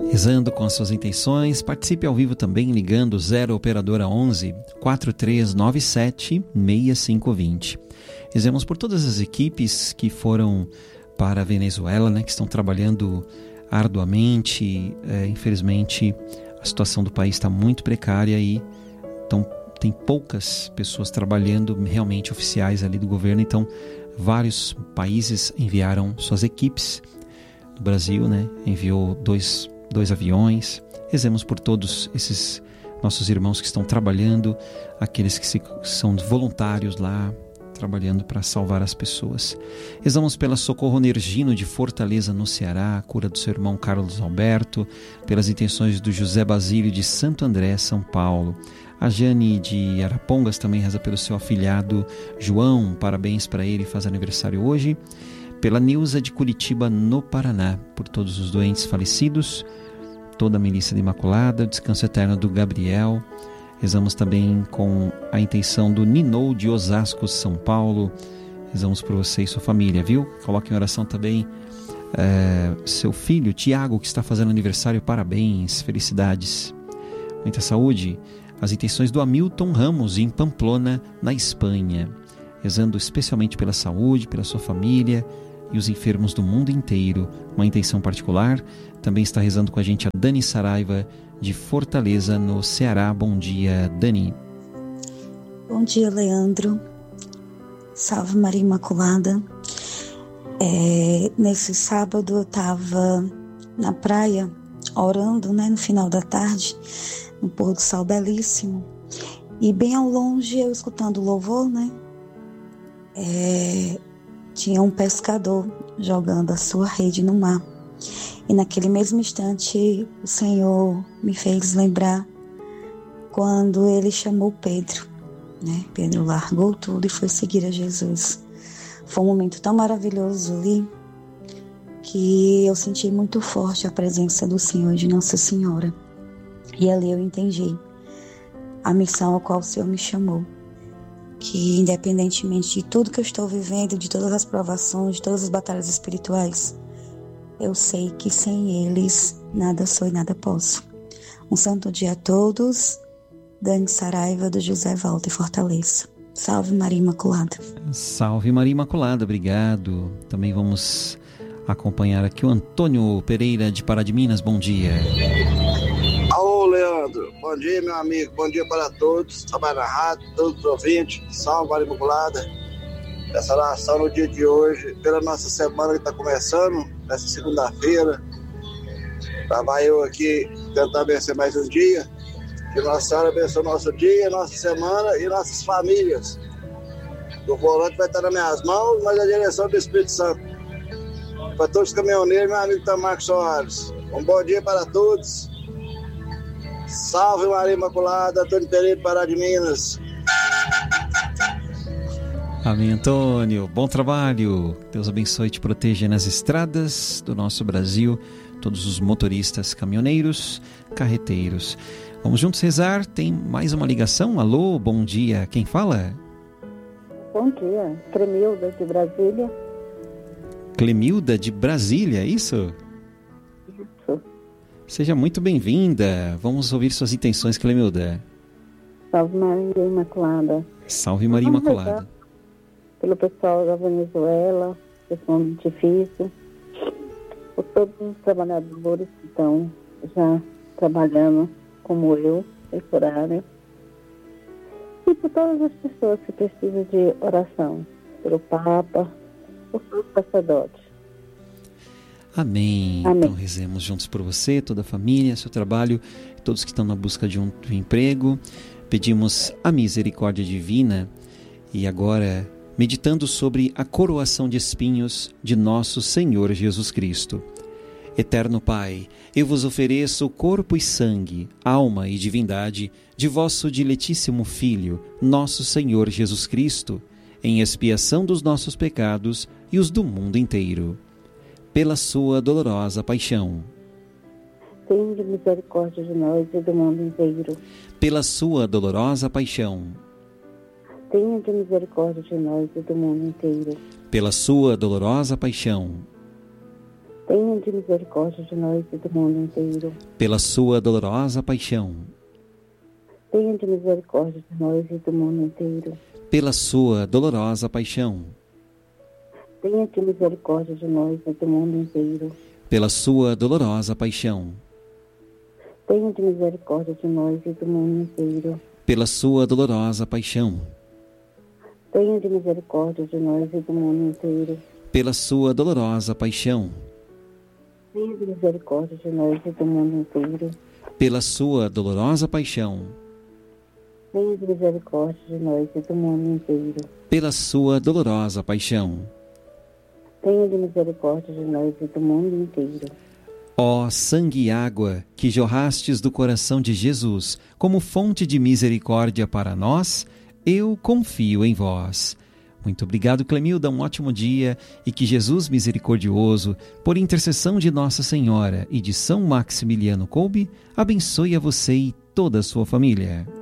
Rezando com as suas intenções, participe ao vivo também ligando 0 operadora 11 4397 6520. Rezemos por todas as equipes que foram para a Venezuela, né, que estão trabalhando arduamente. Infelizmente, a situação do país está muito precária e tem poucas pessoas trabalhando, realmente oficiais ali do governo. Então, vários países enviaram suas equipes. O Brasil, né, enviou dois aviões. Rezemos por todos esses nossos irmãos que estão trabalhando, aqueles que são voluntários lá, trabalhando para salvar as pessoas. Rezamos pela Socorro Nergino de Fortaleza, no Ceará, a cura do seu irmão Carlos Alberto, pelas intenções do José Basílio de Santo André, São Paulo. A Jane de Arapongas também reza pelo seu afilhado João, parabéns para ele, faz aniversário hoje. Pela Nilza de Curitiba, no Paraná, por todos os doentes falecidos, toda a milícia da Imaculada, o descanso eterno do Gabriel. Rezamos também com a intenção do Ninou de Osasco, São Paulo. Rezamos por você e sua família, viu? Coloque em oração também seu filho, Tiago, que está fazendo aniversário. Parabéns, felicidades. Muita saúde. As intenções do Hamilton Ramos, em Pamplona, na Espanha. Rezando especialmente pela saúde, pela sua família e os enfermos do mundo inteiro. Uma intenção particular. Também está rezando com a gente a Dani Saraiva, de Fortaleza, no Ceará. Bom dia, Dani. Bom dia, Leandro. Salve Maria Imaculada. Nesse sábado eu estava na praia, orando, né, no final da tarde, no pôr do sol belíssimo. E bem ao longe, eu escutando o louvor, né, tinha um pescador jogando a sua rede no mar. E naquele mesmo instante, o Senhor me fez lembrar quando ele chamou Pedro, né? Pedro largou tudo e foi seguir a Jesus. Foi um momento tão maravilhoso ali que eu senti muito forte a presença do Senhor e de Nossa Senhora. E ali eu entendi a missão a qual o Senhor me chamou. Que independentemente de tudo que eu estou vivendo, de todas as provações, de todas as batalhas espirituais, eu sei que sem eles nada sou e nada posso. Um santo dia a todos. Dani Saraiva, do José Walter, Fortaleza. Salve Maria Imaculada. Salve Maria Imaculada, obrigado. Também vamos acompanhar aqui o Antônio Pereira, de Pará de Minas. Bom dia. Alô, Leandro. Bom dia, meu amigo. Bom dia para todos. Trabalho na rádio, todos os ouvintes. Salve Maria Imaculada. Essa oração no dia de hoje, pela nossa semana que está começando, nessa segunda-feira. Estava eu aqui tentando vencer mais um dia. Que Nossa Senhora abençoe nosso dia, nossa semana e nossas famílias. O volante vai estar nas minhas mãos, mas a direção do Espírito Santo. Para todos os caminhoneiros, meu amigo Tamarco Soares. Um bom dia para todos. Salve Maria Imaculada, Antônio Pereira, Pará de Minas. Amém, Antônio. Bom trabalho. Deus abençoe e te proteja nas estradas do nosso Brasil. Todos os motoristas, caminhoneiros, carreteiros. Vamos juntos rezar. Tem mais uma ligação. Alô, bom dia. Quem fala? Bom dia. Clemilda, de Brasília. Clemilda, de Brasília, é isso? Isso. Seja muito bem-vinda. Vamos ouvir suas intenções, Clemilda. Salve Maria Imaculada. Salve Maria Imaculada. Pelo pessoal da Venezuela, pessoal difícil. Por todos os trabalhadores que estão já trabalhando como eu, temporário. E por todas as pessoas que precisam de oração. Pelo Papa, por todos os sacerdotes. Amém. Então rezemos juntos por você, toda a família, seu trabalho, todos que estão na busca de um emprego. Pedimos a misericórdia divina e agora meditando sobre a coroação de espinhos de nosso Senhor Jesus Cristo. Eterno Pai, eu vos ofereço o corpo e sangue, alma e divindade de vosso diletíssimo Filho, nosso Senhor Jesus Cristo, em expiação dos nossos pecados e os do mundo inteiro. Pela sua dolorosa paixão. Tenha misericórdia de nós e do mundo inteiro. Pela sua dolorosa paixão. Tenha de misericórdia de nós e do mundo inteiro. Pela sua dolorosa paixão. tenha de misericórdia de nós e do mundo inteiro. Pela sua dolorosa paixão, Tenha de misericórdia de nós e do mundo inteiro. pela sua dolorosa paixão, Tenha de misericórdia de nós e do mundo inteiro. pela sua dolorosa paixão, Tenha de misericórdia de nós e do mundo inteiro. pela sua dolorosa paixão, Tenha de misericórdia de nós e do mundo inteiro. pela sua dolorosa paixão, Tenha de misericórdia de nós e do mundo inteiro. pela sua dolorosa paixão, Tenha de misericórdia de nós e do mundo inteiro. pela sua dolorosa paixão. Tenha de misericórdia de nós e do mundo inteiro. Ó sangue e água que jorrastes do coração de Jesus como fonte de misericórdia para nós, eu confio em vós. Muito obrigado, Clemilda, um ótimo dia e que Jesus misericordioso, por intercessão de Nossa Senhora e de São Maximiliano Kolbe, abençoe a você e toda a sua família.